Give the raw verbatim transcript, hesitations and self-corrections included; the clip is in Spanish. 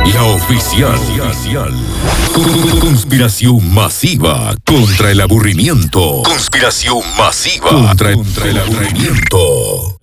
La oficial. Conspiración masiva contra el aburrimiento. Conspiración masiva contra, contra el aburrimiento.